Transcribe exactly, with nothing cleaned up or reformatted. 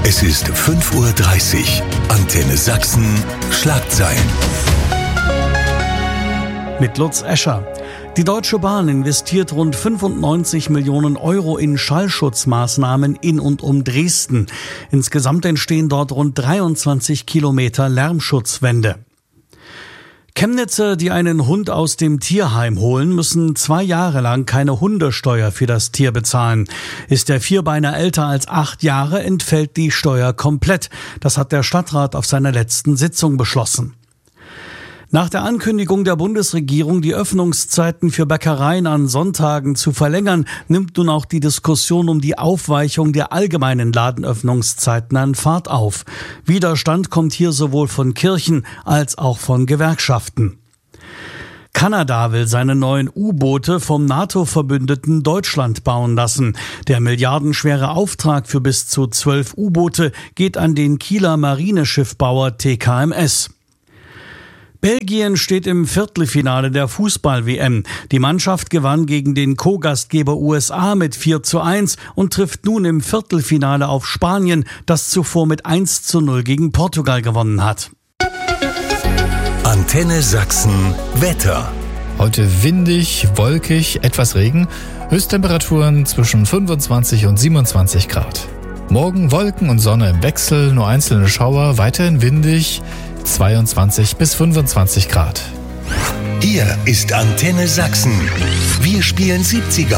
Es ist fünf Uhr dreißig. Antenne Sachsen. Schlagzeilen. Mit Lutz Escher. Die Deutsche Bahn investiert rund fünfundneunzig Millionen Euro in Schallschutzmaßnahmen in und um Dresden. Insgesamt entstehen dort rund dreiundzwanzig Kilometer Lärmschutzwände. Chemnitzer, die einen Hund aus dem Tierheim holen, müssen zwei Jahre lang keine Hundesteuer für das Tier bezahlen. Ist der Vierbeiner älter als acht Jahre, entfällt die Steuer komplett. Das hat der Stadtrat auf seiner letzten Sitzung beschlossen. Nach der Ankündigung der Bundesregierung, die Öffnungszeiten für Bäckereien an Sonntagen zu verlängern, nimmt nun auch die Diskussion um die Aufweichung der allgemeinen Ladenöffnungszeiten an Fahrt auf. Widerstand kommt hier sowohl von Kirchen als auch von Gewerkschaften. Kanada will seine neuen U-Boote vom NATO-Verbündeten Deutschland bauen lassen. Der milliardenschwere Auftrag für bis zu zwölf U-Boote geht an den Kieler Marineschiffbauer T K M S. Belgien steht im Viertelfinale der Fußball-W M. Die Mannschaft gewann gegen den Co-Gastgeber U S A mit vier zu eins und trifft nun im Viertelfinale auf Spanien, das zuvor mit eins zu null gegen Portugal gewonnen hat. Antenne Sachsen. Wetter. Heute windig, wolkig, etwas Regen. Höchsttemperaturen zwischen fünfundzwanzig und siebenundzwanzig Grad. Morgen Wolken und Sonne im Wechsel, nur einzelne Schauer, weiterhin windig, zweiundzwanzig bis fünfundzwanzig Grad. Hier ist Antenne Sachsen. Wir spielen siebziger.